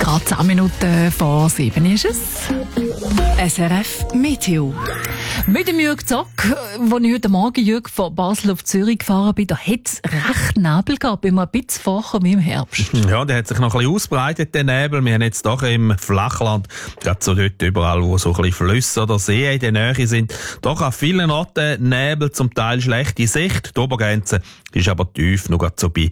Gerade 10 Minuten vor 7 ist es. SRF Meteo. Mit dem Jürg Zock, als ich heute Morgen Jürg von Basel auf Zürich gefahren bin, da hat es recht Nebel gehabt, immer ein bisschen vorher wie im Herbst. Ja, der hat sich noch ein bisschen ausbreitet, der Nebel. Wir haben jetzt doch im Flachland, gerade so dort überall, wo so ein bisschen Flüsse oder Seen in der Nähe sind, doch an vielen Orten Nebel, zum Teil schlechte Sicht. Die Obergrenze ist aber tief, nur gerade so bei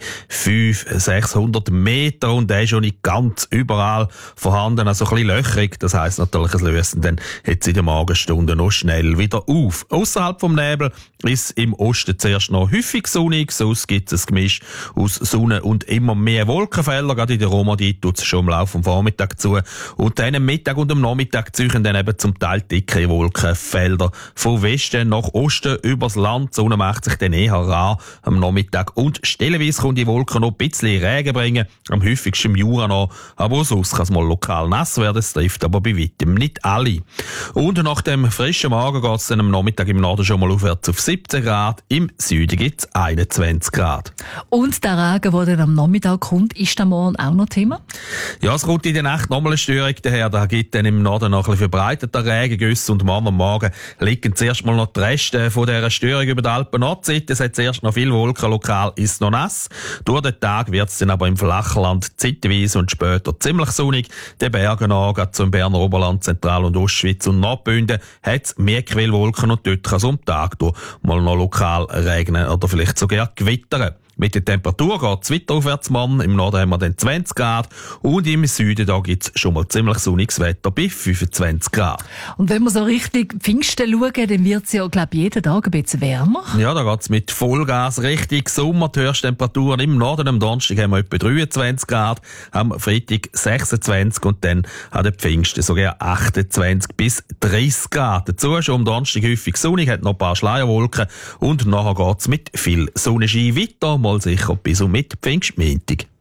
500-600 Meter und der ist schon nicht ganz überall vorhanden, also ein bisschen löchrig. Das heisst natürlich, es lösen dann jetzt in der Morgenstunde noch schnell wieder auf. Ausserhalb vom Nebel ist im Osten zuerst noch häufig sonnig, sonst gibt es ein Gemisch aus Sonne und immer mehr Wolkenfelder. Gerade in der Romandie tut es schon im Laufe des Vormittags zu. Und dann am Mittag und am Nachmittag ziehen dann eben zum Teil dicke Wolkenfelder von Westen nach Osten übers Land. Die Sonne macht sich dann eher rar am Nachmittag und stellenweise kann die Wolken noch ein bisschen Regen bringen. Am häufigsten im Jura noch, aber sonst kann es mal lokal nass werden. Es trifft aber bei weitem nicht alle. Und nach dem frischen Morgen geht es dann am Nachmittag im Norden schon mal aufwärts auf 17 Grad. Im Süden gibt es 21 Grad. Und der Regen, der dann am Nachmittag kommt, ist dann morgen auch noch Thema? Ja, es kommt in der Nacht nochmal eine Störung daher. Da gibt dann im Norden noch ein bisschen verbreiteter Regengüsse und morgen am Morgen liegen zuerst mal noch die Reste von dieser Störung über die Alpen-Nordseite. Es hat zuerst noch viel Wolken, lokal ist noch nass. Durch den Tag wird es dann aber im Flachland zeitweise und später ziemlich sonnig. Den Bergen an, gerade zum Berner Oberland, Zentral- und Ostschweiz und Nordbünden, hat es mehr Quellwolken und dort kann es am Tag durch mal noch lokal regnen oder vielleicht sogar gewittern. Mit der Temperatur geht es weiter aufwärts, Mann. Im Norden haben wir dann 20 Grad und im Süden da gibt es schon mal ziemlich sonniges Wetter bei 25 Grad. Und wenn wir so richtig Pfingsten schauen, dann wird es ja, glaube ich, jeden Tag ein bisschen wärmer. Ja, da geht es mit Vollgas richtig Sommer. Die Höchsttemperaturen im Norden am Donnerstag haben wir etwa 23 Grad, am Freitag 26 und dann an den Pfingsten sogar 28 bis 30 Grad. Dazu schon am Donnerstag häufig sonnig, hat noch ein paar Schleierwolken und nachher geht es mit viel Sonnenschein weiter. Mal sicher bis und mit Pfingstmontag.